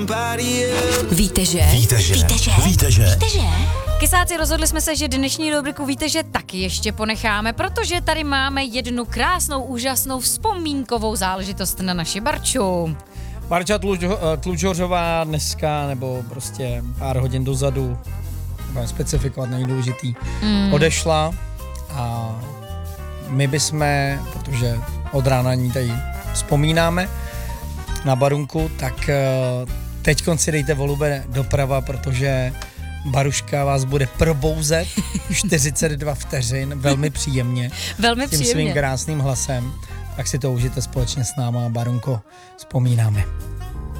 Víte, že? Kysáci, rozhodli jsme se, že dnešní rubriku Víte, že taky ještě ponecháme, protože tady máme jednu krásnou, úžasnou vzpomínkovou záležitost na naši Barču. Barča Tlučořová dneska, nebo prostě pár hodin dozadu, budeme specifikovat, není důležitý, odešla a my bychom, protože od rána ní tady vzpomínáme na Barunku, tak teďkon si dejte volube doprava, protože Baruška vás bude probouzet 42 vteřin, velmi příjemně. Velmi tím příjemně. svým krásným hlasem. Tak si to užijte společně s náma, Barunko, vzpomínáme.